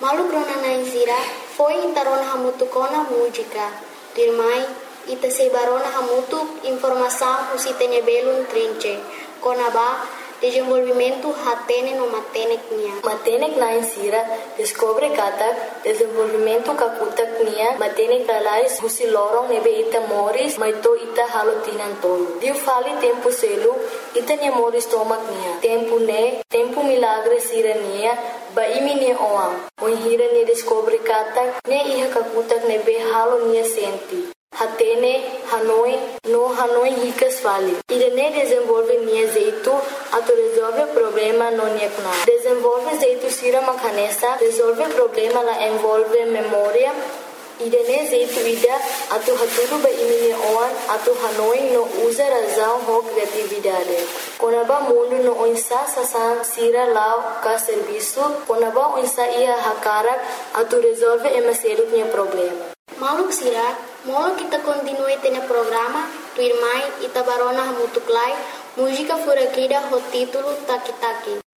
Malu grona na insira foi intarona hamutu kona música. Dirmai ita sebarona hamutu informação usitene belun trinche. Kona ba desenvolvimento hatene no matenek nia. Matenek na insira descobre katak desenvolvimento kakutak nia matenek alais husi lorong nebe ita moris maito ita halotinan tolo. Diu fali tempo selu ita nia moris tomak nia. Tempo milagre sira nia ba imi nia oam. Oin hira nia descobre katak nia iha kakutak nebe halo nia senti. Hatene, Hanoi ricas fali. Irene desenvolve nia jeito, ato resolve problema no nia kuna. Desenvolve jeito sira makanesa, resolve problema la envolve memória. Irene jeito ida, ato hatulu ba imine oan, ato Hanoi no usa razão ho criatividade. Konaba mundo no onsa sasan sira lao ka serviço, konaba onsa ia hakarak, ato resolve emaselut nia problema. Maluk sira, molo kita continue tene programa, tu irmai ita barona hamutuklai, música furakida ho título Taki Taki.